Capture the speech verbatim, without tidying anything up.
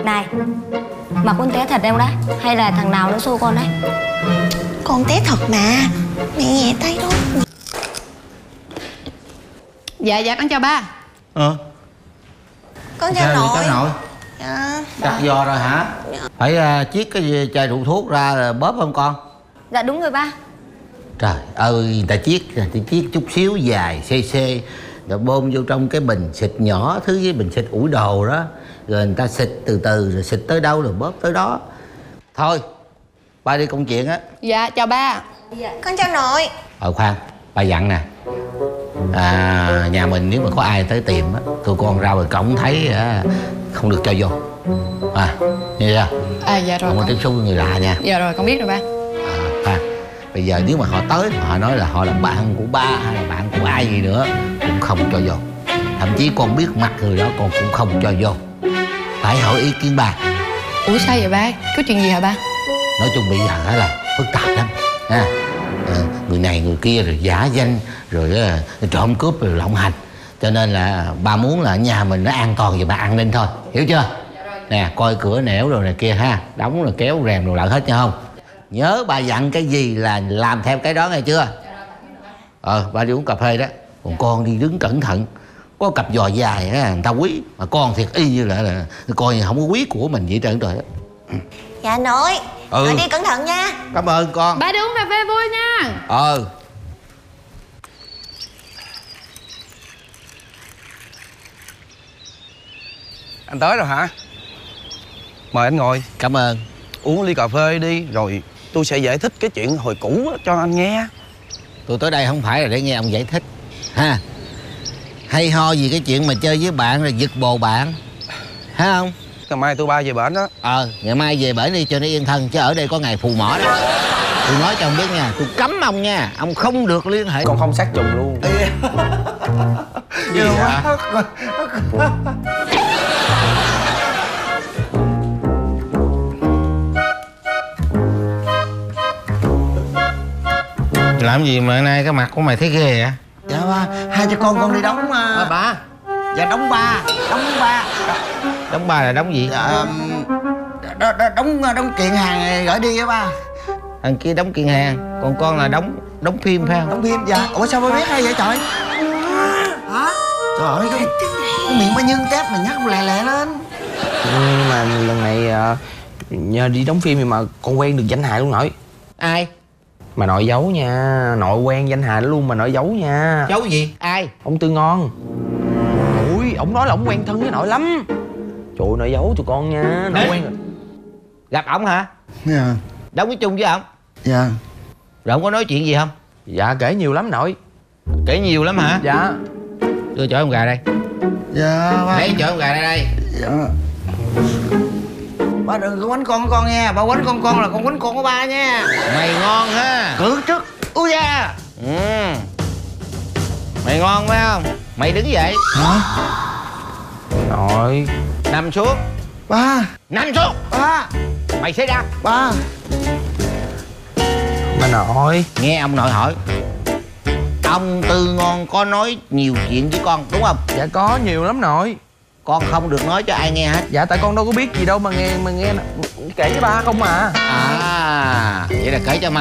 Này, mà con té thật đâu đấy? Hay là thằng nào nó xô con đấy? Con té thật mà. Mẹ nhẹ tay đó. Dạ dạ con chào ba. Ờ Con chào nội. Cháu nội Dạ. đặt giò rồi hả? Phải uh, chiết cái chai rượu thuốc ra rồi bóp không con? Dạ đúng rồi ba. Trời ơi, người ta chiết, người ta chiết chút xíu dài xê xê rồi bơm vô trong cái bình xịt nhỏ thứ với bình xịt ủi đồ đó. Rồi người ta xịt từ từ rồi xịt tới đâu rồi bóp tới đó. Thôi, ba đi công chuyện á. Dạ chào ba. Con chào nội. Ờ khoan, ba dặn nè. À, nhà mình nếu mà có ai tới tìm á, tụi con ra ngoài cổng thấy à, không được cho vô. À, nghe chưa? À dạ rồi Không có con. tiếp xúc với người lạ nha. Dạ rồi con biết rồi ba. À, khoan, bây giờ nếu mà họ tới họ nói là họ là bạn của ba hay là bạn của ai gì nữa cũng không cho vô. Thậm chí con biết mặt người đó con cũng không cho vô. Phải hỏi ý kiến ba. Ủa sao vậy ba? Có chuyện gì hả ba? Nói chung bây giờ là phức tạp lắm ha. À, người này người kia rồi giả danh rồi uh, trộm cướp rồi lộng hành, cho nên là ba muốn là nhà mình nó an toàn và an ninh thôi, hiểu chưa? Nè, coi cửa nẻo rồi này kia ha, đóng rồi kéo rèm rồi lại hết nha không? Nhớ ba dặn cái gì là làm theo cái đó nghe chưa? Ờ ba đi uống cà phê đó, còn con đi đứng cẩn thận. Có cặp giò dài á người ta quý, mà con thiệt y như là, là coi không có quý của mình vậy trơn trời á. Dạ nội. Ừ. Nội đi cẩn thận nha. Cảm ơn con. Ba đi uống cà phê vui nha. Ờ. Anh tới rồi hả? Mời anh ngồi. Cảm ơn. Uống ly cà phê đi, rồi tôi sẽ giải thích cái chuyện hồi cũ cho anh nghe. Tôi tới đây không phải là để nghe ông giải thích ha. Hay ho gì cái chuyện mà chơi với bạn rồi giật bồ bạn, thấy không? Ngày mai tôi ba về bển đó. Ờ, ngày mai về bển đi cho nó yên thân, chứ ở đây có ngày phù mỏ đó. Tôi nói cho ông biết nha, tôi cấm ông nha, ông không được liên hệ. Còn không sát trùng luôn. Gì hả? Làm gì mà nay cái mặt của mày thấy ghê vậy? Dạ ba, hai cha con con đi đóng uh... À, ba. Dạ đóng ba, đóng ba. Đóng ba là đóng gì? Dạ đ, đ, đóng đóng kiện hàng gửi đi á ba. Thằng kia đóng kiện hàng, còn con là đóng đóng phim phải không? Đóng phim dạ. Ủa sao ba biết hay vậy trời? Hả? Trời ơi, cái, cái miệng ba nhân tép mà nhắc lè lè lên. Nhưng mà lần này uh, nhờ đi đóng phim thì mà con quen được danh hài luôn nội. Ai? Mà nội giấu nha, nội quen danh hài đó luôn mà nội giấu nha. Giấu gì? Ai? Ông Tư Ngon. Ui, ông nói là ông quen thân với nội lắm. Trời ơi, nội giấu tụi con nha, nội quen rồi. Gặp ổng hả? Dạ. Đóng cái chung với ổng? Dạ. Rồi ổng có nói chuyện gì không? Dạ kể nhiều lắm nội. Kể nhiều lắm hả? Dạ. Đưa chổi con gà đây. Dạ ba. Lấy chổi con gà đây đây. Dạ. Ba đừng có quánh con của con nha, ba quánh con con là con quánh con của ba nha. Mày ngon ha. Cử trước. Ui da. Ừ. Mày ngon phải không? Mày đứng dậy. Hả? Nội. Nằm xuống. Ba. Nằm xuống. Ba. Mày sẽ ra. Ba. Ba nội. Nghe ông nội hỏi, ông Tư Ngon có nói nhiều chuyện với con đúng không? Dạ có nhiều lắm nội. Con không được nói cho ai nghe hết. Dạ tại con đâu có biết gì đâu mà nghe mà nghe kể với ba không mà. À, vậy là kể cho má